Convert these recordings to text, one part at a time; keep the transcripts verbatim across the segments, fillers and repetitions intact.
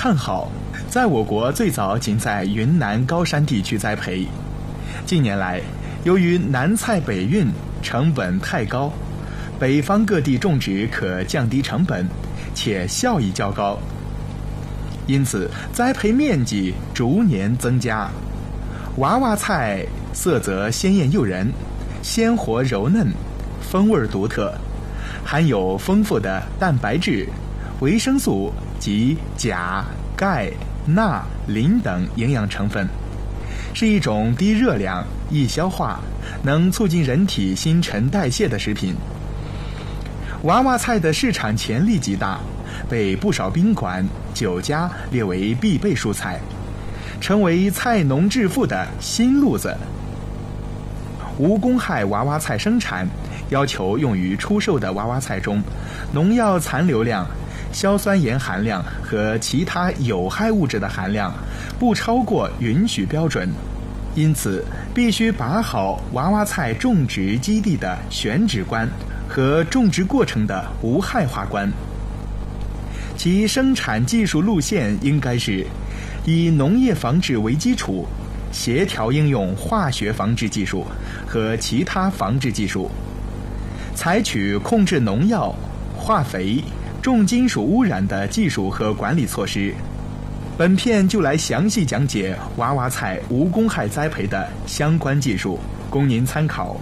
看好，在我国最早仅在云南高山地区栽培。近年来，由于南菜北运成本太高，北方各地种植可降低成本，且效益较高，因此栽培面积逐年增加。娃娃菜色泽鲜艳诱人，鲜活柔嫩，风味独特，含有丰富的蛋白质、维生素及钾、钙、钠、磷等营养成分，是一种低热量、易消化，能促进人体新陈代谢的食品。娃娃菜的市场潜力极大，被不少宾馆、酒家列为必备蔬菜，成为菜农致富的新路子。无公害娃娃菜生产要求用于出售的娃娃菜中，农药残留量、硝酸盐含量和其他有害物质的含量不超过允许标准，因此必须把好娃娃菜种植基地的选址关和种植过程的无害化关。其生产技术路线应该是以农业防治为基础，协调应用化学防治技术和其他防治技术，采取控制农药、化肥、重金属污染的技术和管理措施。本片就来详细讲解娃娃菜无公害栽培的相关技术，供您参考。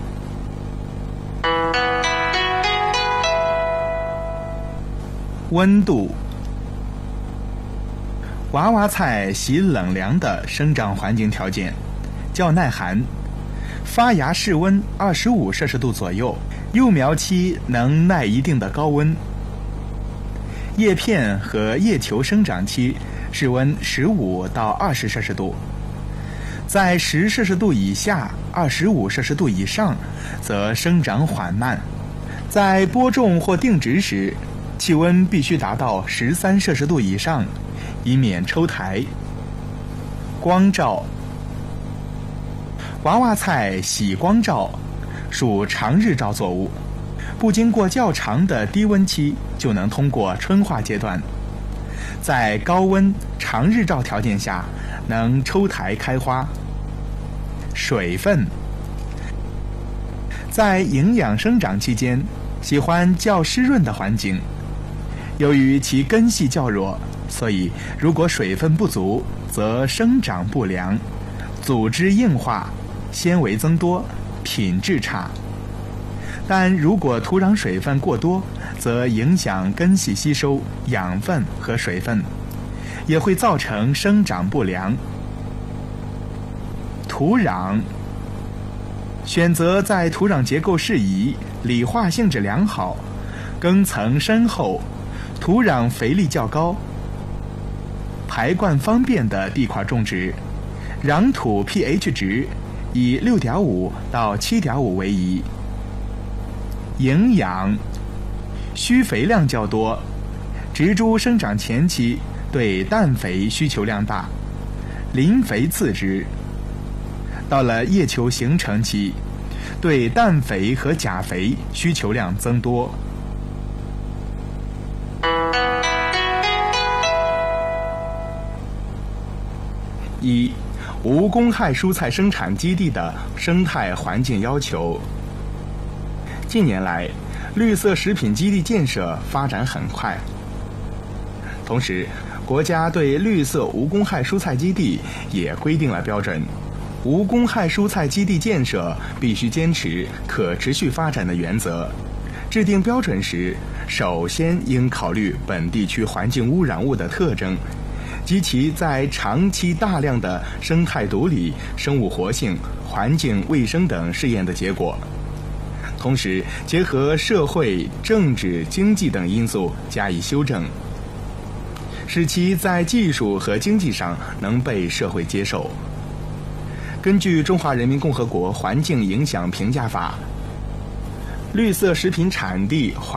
温度，娃娃菜喜冷凉的生长环境条件，较耐寒，发芽室温二十五摄氏度左右，幼苗期能耐一定的高温。叶片和叶球生长期室温十五到二十摄氏度，在十摄氏度以下、二十五摄氏度以上，则生长缓慢。在播种或定植时，气温必须达到十三摄氏度以上，以免抽苔。光照，娃娃菜喜光照，属长日照作物，不经过较长的低温期就能通过春化阶段，在高温长日照条件下能抽苔开花。水分，在营养生长期间喜欢较湿润的环境，由于其根系较弱，所以如果水分不足，则生长不良，组织硬化，纤维增多，品质差。但如果土壤水分过多，则影响根系吸收养分和水分，也会造成生长不良。土壤，选择在土壤结构适宜、理化性质良好、根层深厚、土壤肥力较高、排灌方便的地块种植，壤土 pH 值以 六点五 到 七点五 为宜。营养，需肥量较多，植株生长前期对氮肥需求量大，磷肥次之。到了叶球形成期，对氮肥和钾肥需求量增多。一、无公害蔬菜生产基地的生态环境要求。近年来，绿色食品基地建设发展很快，同时，国家对绿色无公害蔬菜基地也规定了标准。无公害蔬菜基地建设必须坚持可持续发展的原则，制定标准时，首先应考虑本地区环境污染物的特征及其在长期大量的生态毒理、生物活性、环境卫生等试验的结果，同时结合社会、政治、经济等因素加以修正，使其在技术和经济上能被社会接受。根据《中华人民共和国环境影响评价法》，绿色食品产地环